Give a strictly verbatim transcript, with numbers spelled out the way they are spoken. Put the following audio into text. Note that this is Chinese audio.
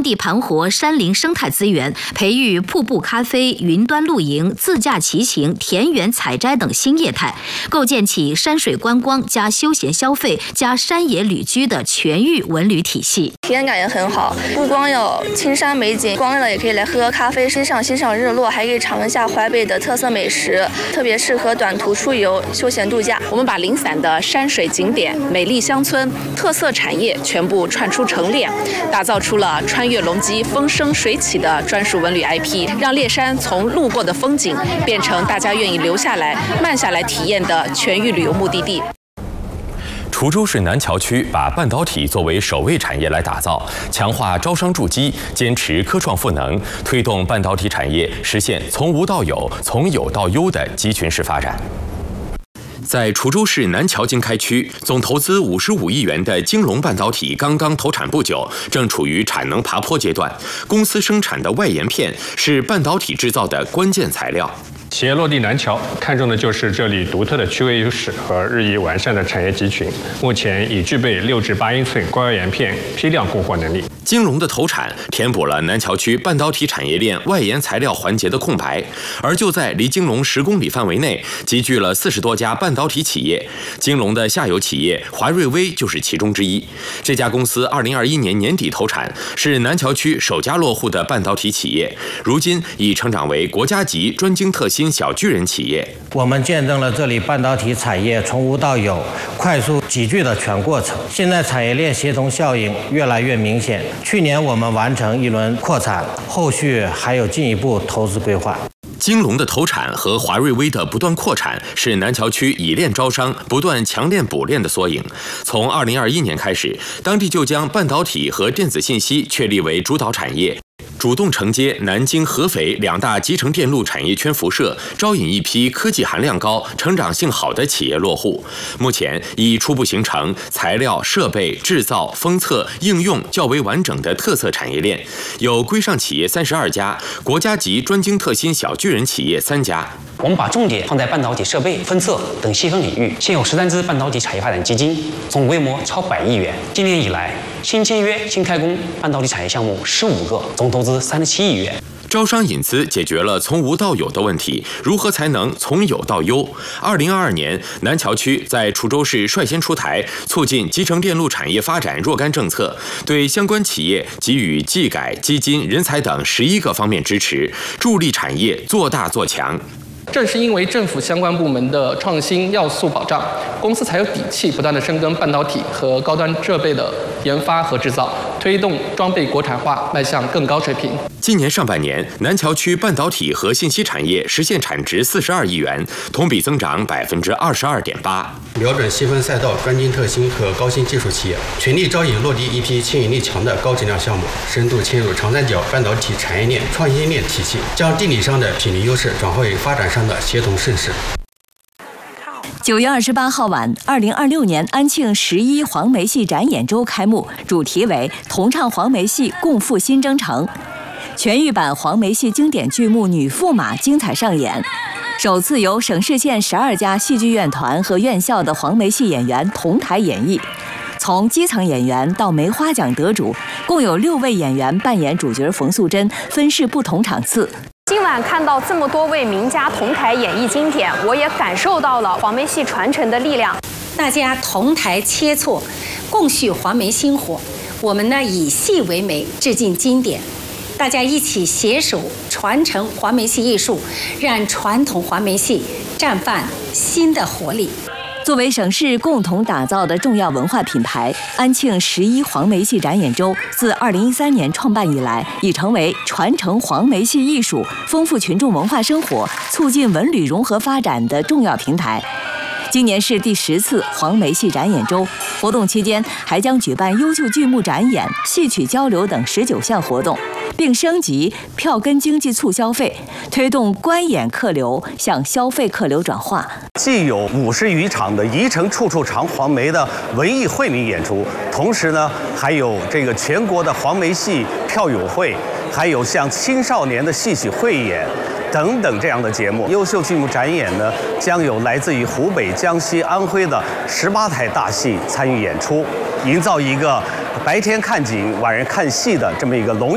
地盘活山林生态资源，培育瀑布咖啡、云端露营、自驾骑行、田园采摘等新业态，构建起山水观光加休闲消费加山野旅居的全域文旅体系。 体验感也很好，不光有青山美景，光了也可以来喝喝咖啡，欣赏欣赏日落，还可以尝一下淮北的特色美食，特别适合短途出游、休闲度假。 我们把零散的山水景点、美丽乡村、特色产业全部串出成链，打造出了穿越龙脊、风生水起的专属文旅 I P， 让猎山从路过的风景变成大家愿意留下来、慢下来体验的全域旅游目的地。 滁州市南桥区把半导体作为首位产业来打造，强化招商筑基，坚持科创赋能，推动半导体产业实现从无到有、从有到优的集群式发展。在滁州市南桥经开区，总投资五十五亿元的京龙半导体刚刚投产不久，正处于产能爬坡阶段。公司生产的外延片是半导体制造的关键材料。 企业落地南桥，看重的就是这里独特的区位优势和日益完善的产业集群。目前已具备六至八英寸高压延片批量供货能力。 京龙的投产填补了南桥区半导体产业链外延材料环节的空白，而就在离京龙十公里范围内，集聚了四十多家半导体企业。京龙的下游企业华瑞微就是其中之一。这家公司二零二一年年底投产，是南桥区首家落户的半导体企业，如今已成长为国家级专精特新小巨人企业。 我们见证了这里半导体产业从无到有、快速集聚的全过程。现在产业链协同效应越来越明显。去年我们完成一轮扩产，后续还有进一步投资规划。 京龙的投产和华瑞微的不断扩产，是南桥区以链招商、不断强链补链的缩影。从二零二一年开始，当地就将半导体和电子信息确立为主导产业，主动承接南京、合肥两大集成电路产业圈辐射，招引一批科技含量高、成长性好的企业落户。目前已初步形成材料、设备、制造、封测、应用较为完整的特色产业链，有规上企业三十二家，国家级专精特新小巨人企业三家。 我们把重点放在半导体设备、封测等细分领域，现有十三支半导体产业发展基金，总规模超百亿元。今年以来，新签约、新开工半导体产业项目十五个，总投资三十七亿元。 招商引资解决了从无到有的问题，如何才能从有到优？二零二二年，南桥区在滁州市率先出台促进集成电路产业发展若干政策，对相关企业给予技改、基金、人才等十一个方面支持，助力产业做大做强。 正是因为政府相关部门的创新要素保障，公司才有底气不断地深耕半导体和高端设备的研发和制造，推动装备国产化迈向更高水平。 今年上半年，南桥区半导体和信息产业实现产值四十二亿元，同比增长百分之二十二点八。 瞄准细分赛道、专精特新和高新技术企业，全力招引落地一批牵引力强的高质量项目，深度嵌入长三角半导体产业链、创新链体系，将地理上的品类优势转化为发展上的协同盛世。 九月二十八号晚，二零二六年安庆十一黄梅戏展演周开幕，主题为“同唱黄梅戏，共赴新征程”。全域版黄梅戏经典剧目《女驸马》精彩上演，首次由省市县十二家戏剧院团和院校的黄梅戏演员同台演绎。从基层演员到梅花奖得主，共有六位演员扮演主角冯素珍，分饰不同场次。 今晚看到这么多位名家同台演绎经典，我也感受到了黄梅戏传承的力量。 大家同台切磋，共续黄梅薪火。我们呢以戏为媒，致敬经典。大家一起携手传承黄梅戏艺术，让传统黄梅戏绽放新的活力。 作为省市共同打造的重要文化品牌，安庆十一黄梅戏展演周自二零一三年创办以来，已成为传承黄梅戏艺术、丰富群众文化生活、促进文旅融合发展的重要平台。今年是第十次黄梅戏展演周，活动期间还将举办优秀剧目展演、戏曲交流等十九项活动，并升级票根经济促消费，推动观演客流向消费客流转化。 既有五十余场的宜城处处尝黄梅的文艺惠民演出，同时呢，还有这个全国的黄梅戏票友会，还有像青少年的戏曲汇演等等这样的节目。优秀剧目展演呢，将有来自于湖北、江西、安徽的十八台大戏参与演出，营造一个白天看景、晚上看戏的这么一个龙